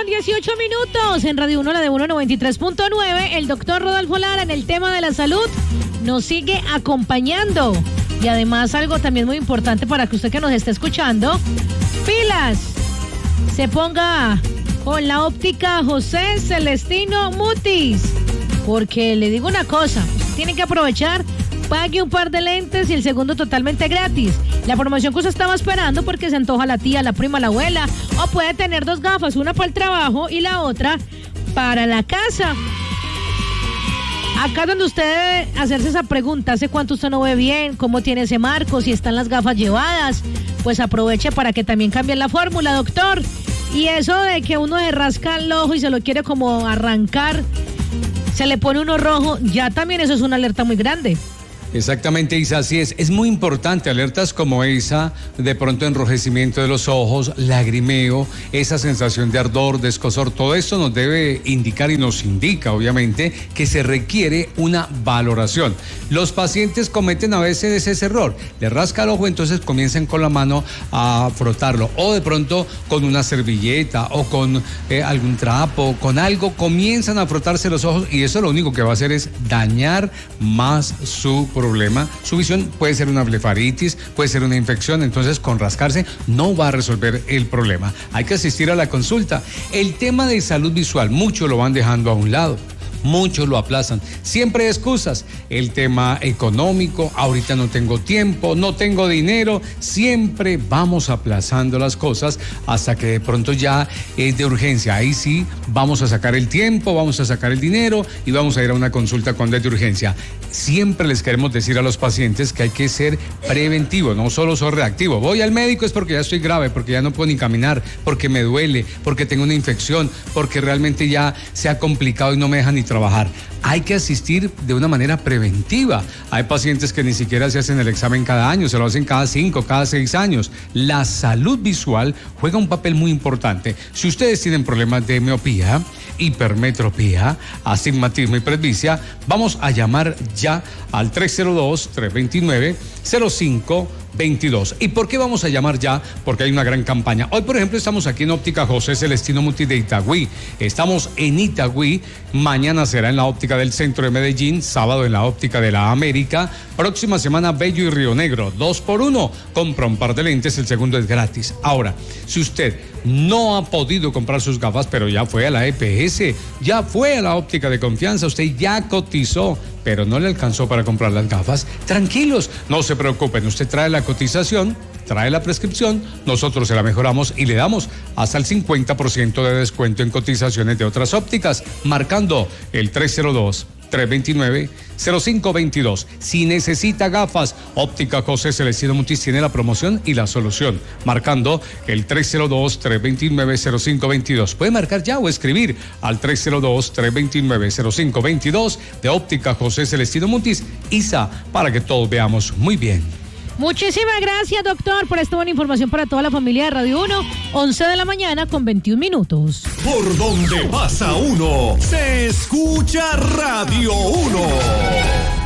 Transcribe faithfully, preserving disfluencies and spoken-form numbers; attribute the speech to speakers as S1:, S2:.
S1: con dieciocho minutos. En Radio uno, la de uno noventa y tres punto nueve, el doctor Rodolfo Lara en el tema de la salud nos sigue acompañando. Y además algo también muy importante para que usted que nos esté escuchando, pilas, se ponga con la óptica José Celestino Mutis. Porque le digo una cosa, tiene que aprovechar, pague un par de lentes y el segundo totalmente gratis. La promoción que usted estaba esperando porque se antoja la tía, la prima, la abuela, o puede tener dos gafas, una para el trabajo y la otra para la casa. Acá donde usted debe hacerse esa pregunta, ¿hace cuánto usted no ve bien? ¿Cómo tiene ese marco? Si están las gafas llevadas, pues aproveche para que también cambien la fórmula, doctor. Y eso de que uno se rasca el ojo y se lo quiere como arrancar, se le pone uno rojo, ya también eso es una alerta muy grande.
S2: Exactamente, Isa, así es. Es muy importante, alertas como esa, de pronto enrojecimiento de los ojos, lagrimeo, esa sensación de ardor, de escozor, todo esto nos debe indicar y nos indica, obviamente, que se requiere una valoración. Los pacientes cometen a veces ese error, le rasca el ojo, entonces comienzan con la mano a frotarlo, o de pronto con una servilleta, o con eh, algún trapo, con algo, comienzan a frotarse los ojos, y eso lo único que va a hacer es dañar más su problema. Su visión puede ser una blefaritis, puede ser una infección, entonces con rascarse no va a resolver el problema. Hay que asistir a la consulta. El tema de salud visual, muchos lo van dejando a un lado. Muchos lo aplazan. Siempre hay excusas. El tema económico, ahorita no tengo tiempo, no tengo dinero. Siempre vamos aplazando las cosas hasta que de pronto ya es de urgencia. Ahí sí vamos a sacar el tiempo, vamos a sacar el dinero y vamos a ir a una consulta cuando es de urgencia. Siempre les queremos decir a los pacientes que hay que ser preventivo, no solo ser reactivo. Voy al médico es porque ya estoy grave, porque ya no puedo ni caminar, porque me duele, porque tengo una infección, porque realmente ya se ha complicado y no me deja ni trabajar. Hay que asistir de una manera preventiva. Hay pacientes que ni siquiera se hacen el examen cada año, se lo hacen cada cinco, cada seis años. La salud visual juega un papel muy importante. Si ustedes tienen problemas de miopía, hipermetropía, astigmatismo y presbicia, vamos a llamar ya al tres cero dos, tres dos nueve, cero cinco veintidós. ¿Y por qué vamos a llamar ya? Porque hay una gran campaña. Hoy, por ejemplo, estamos aquí en Óptica José Celestino Mutis de Itagüí. Estamos en Itagüí. Mañana será en la óptica del centro de Medellín. Sábado en la óptica de la América. Próxima semana, Bello y Río Negro. Dos por uno. Compra un par de lentes, el segundo es gratis. Ahora, si usted no ha podido comprar sus gafas, pero ya fue a la E P S, ya fue a la óptica de confianza, usted ya cotizó, pero no le alcanzó para comprar las gafas, tranquilos, no se preocupen, usted trae la cotización, trae la prescripción, nosotros se la mejoramos y le damos hasta el cincuenta por ciento de descuento en cotizaciones de otras ópticas, marcando el tres cero dos, tres dos nueve, cero cinco veintidós. Si necesita gafas, Óptica José Celestino Mutis tiene la promoción y la solución, marcando el tres cero dos, tres dos nueve, cero cinco veintidós. Puede marcar ya o escribir al tres cero dos, tres dos nueve, cero cinco veintidós de Óptica José Celestino Mutis, I S A, para que todos veamos muy bien.
S1: Muchísimas gracias, doctor, por esta buena información para toda la familia de Radio uno. once de la mañana con veintiún minutos.
S3: Por donde pasa uno, se escucha Radio uno.